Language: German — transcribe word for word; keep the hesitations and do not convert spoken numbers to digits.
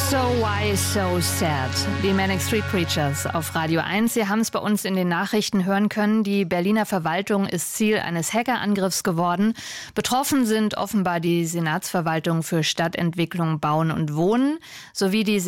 So Why So Sad? Die Manic Street Preachers auf Radio eins. Sie haben es bei uns in den Nachrichten hören können. Die Berliner Verwaltung ist Ziel eines Hackerangriffs geworden. Betroffen sind offenbar die Senatsverwaltung für Stadtentwicklung, Bauen und Wohnen sowie die